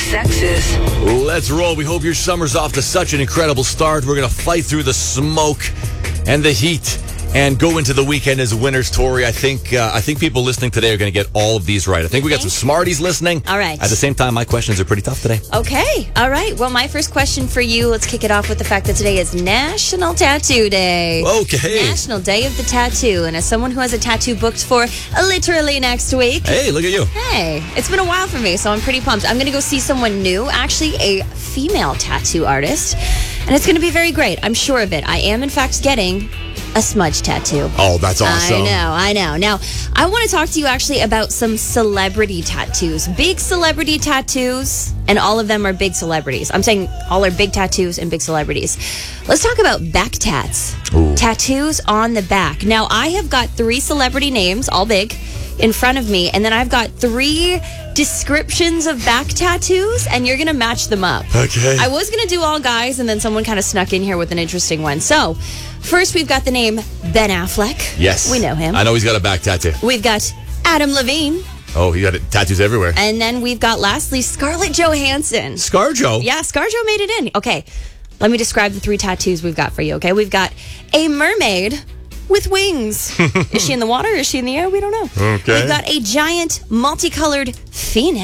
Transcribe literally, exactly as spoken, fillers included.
sexes. Let's roll. We hope your summer's off to such an incredible start. We're going to fight through the smoke and the heat and go into the weekend as winners, Tori. I think uh, I think people listening today are going to get all of these right. I think we got some smarties listening. All right. At the same time, my questions are pretty tough today. Okay. All right. Well, my first question for you, let's kick it off with the fact that today is National Tattoo Day. Okay. National Day of the Tattoo. And as someone who has a tattoo booked for literally next week. Hey, look at you. Hey, it's been a while for me, so I'm pretty pumped. I'm going to go see someone new, actually a female tattoo artist. And it's going to be very great. I'm sure of it. I am, in fact, getting a smudge tattoo. Oh, that's awesome. I know, I know. Now, I want to talk to you actually about some celebrity tattoos. Big celebrity tattoos, and all of them are big celebrities. I'm saying all are big tattoos and big celebrities. Let's talk about back tats. Ooh. Tattoos on the back. Now, I have got three celebrity names, all big, in front of me, and then I've got three descriptions of back tattoos, and you're gonna match them up. Okay. I was gonna do all guys, and then someone kind of snuck in here with an interesting one. So, first we've got the name Ben Affleck. Yes. We know him. I know he's got a back tattoo. We've got Adam Levine. Oh, he got tattoos everywhere. And then we've got, lastly, Scarlett Johansson. ScarJo? Yeah, ScarJo made it in. Okay, let me describe the three tattoos we've got for you, okay? We've got a mermaid with wings. Is she in the water? Is she in the air? We don't know. Okay. We've got a giant multicolored phoenix.